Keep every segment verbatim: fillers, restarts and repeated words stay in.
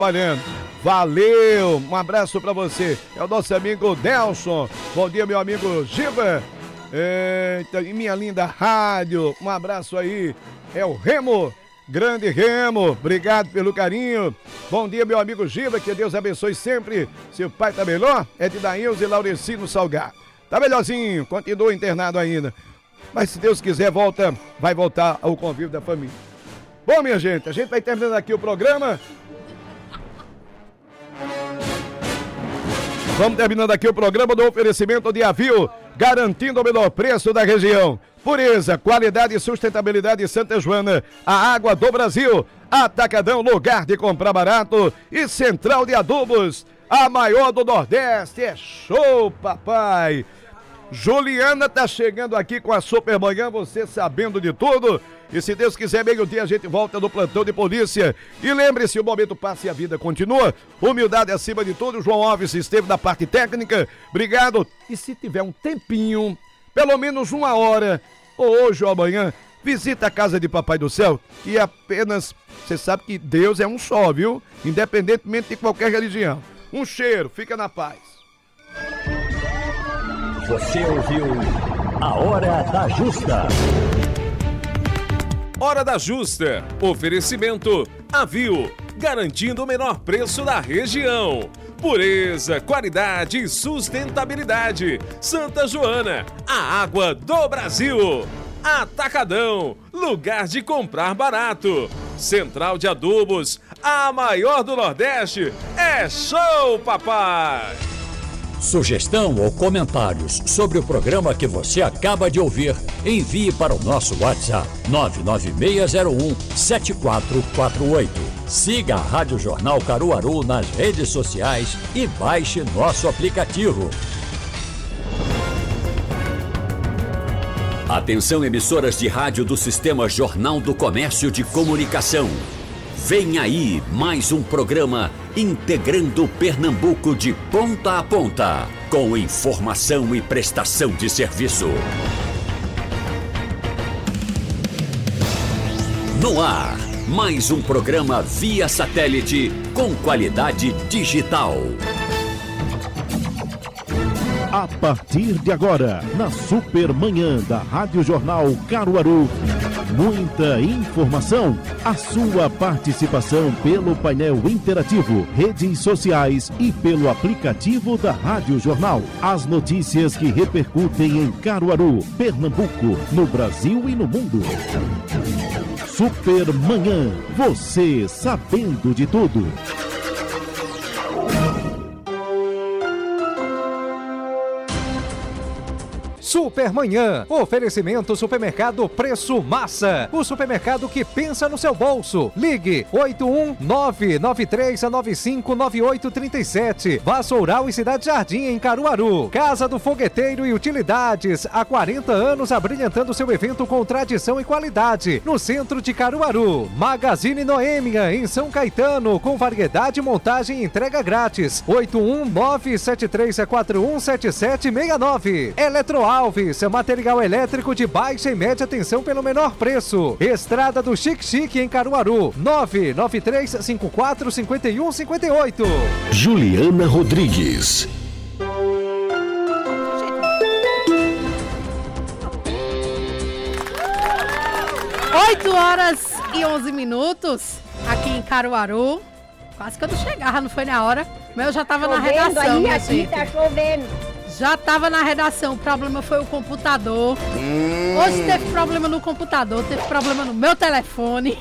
trabalhando. Valeu, um abraço pra você. É o nosso amigo Nelson. Bom dia, meu amigo Giba. Eita, e minha linda rádio, um abraço aí. É o Remo, grande Remo, obrigado pelo carinho. Bom dia, meu amigo Giba, que Deus abençoe sempre. Seu pai tá melhor? É de Daílson e Lauricino Salgado. Tá melhorzinho, continua internado ainda. Mas se Deus quiser, volta, vai voltar ao convívio da família. Bom, minha gente, a gente vai terminando aqui o programa. Vamos terminando aqui o programa do oferecimento de Avil, garantindo o menor preço da região. Pureza, qualidade e sustentabilidade Santa Joana, a água do Brasil. Atacadão, lugar de comprar barato. E Central de Adubos, a maior do Nordeste. É show, papai! Juliana tá chegando aqui com a Supermanhã, você sabendo de tudo. E se Deus quiser, meio-dia a gente volta no plantão de polícia. E lembre-se, o momento passa e a vida continua. Humildade acima de tudo. João Alves esteve na parte técnica. Obrigado. E se tiver um tempinho, pelo menos uma hora, ou hoje ou amanhã, visita a casa de Papai do Céu. E apenas, você sabe que Deus é um só, viu? Independentemente de qualquer religião. Um cheiro, fica na paz. Você ouviu A Hora da Justa. Hora da Justa. Oferecimento Avil, garantindo o menor preço da região. Pureza, qualidade e sustentabilidade. Santa Joana, a água do Brasil. Atacadão, lugar de comprar barato. Central de Adubos, a maior do Nordeste. É show, papai! Sugestão ou comentários sobre o programa que você acaba de ouvir, envie para o nosso WhatsApp nove nove seis zero um sete quatro quatro oito. Siga a Rádio Jornal Caruaru nas redes sociais e baixe nosso aplicativo. Atenção, emissoras de rádio do Sistema Jornal do Comércio de Comunicação. Vem aí mais um programa integrando Pernambuco de ponta a ponta, com informação e prestação de serviço. No ar, mais um programa via satélite com qualidade digital. A partir de agora, na Supermanhã da Rádio Jornal Caruaru, muita informação, a sua participação pelo painel interativo, redes sociais e pelo aplicativo da Rádio Jornal. As notícias que repercutem em Caruaru, Pernambuco, no Brasil e no mundo. Supermanhã, você sabendo de tudo. Supermanhã, oferecimento Supermercado Preço Massa, o supermercado que pensa no seu bolso. Ligue oito um nove nove três nove cinco nove oito três sete. Vassoural e Cidade Jardim em Caruaru. Casa do Fogueteiro e Utilidades, há quarenta anos abrilhantando seu evento com tradição e qualidade, no centro de Caruaru. Magazine Noêmia em São Caetano, com variedade, montagem e entrega grátis. oito um nove sete três quatro um sete sete seis nove. Eletroal Alves, material elétrico de baixa e média tensão pelo menor preço. Estrada do Chique Chique em Caruaru, nove nove três cinco quatro cinco um cinco oito. Juliana Rodrigues. oito horas e onze minutos aqui em Caruaru. Quase que eu não chegava, não foi na hora, mas eu já tava na redação, aí, minha aqui gente. Tá chovendo. Já tava na redação, o problema foi o computador. Hum. Hoje teve problema no computador, teve problema no meu telefone.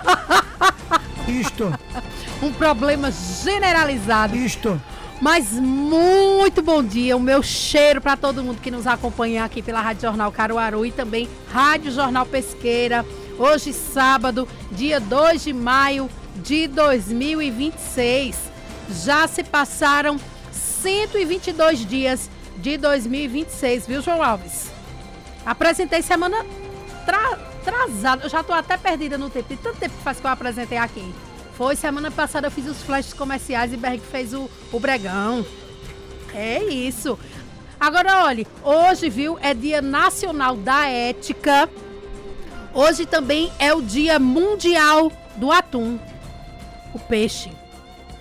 Isto. Um problema generalizado. Isto. Mas muito bom dia, o meu cheiro para todo mundo que nos acompanha aqui pela Rádio Jornal Caruaru e também Rádio Jornal Pesqueira. Hoje, sábado, dia dois de maio de dois mil e vinte e seis. Já se passaram cento e vinte e dois dias de dois mil e vinte e seis, viu, João Alves? Apresentei semana tra- atrasada, eu já tô até perdida no tempo, de tanto tempo que faz que eu apresentei aqui. Foi semana passada, eu fiz os flashes comerciais e Berg fez o, o Bregão. É isso. Agora, olha, hoje, viu, é Dia Nacional da Ética. Hoje também é o Dia Mundial do Atum, o peixe.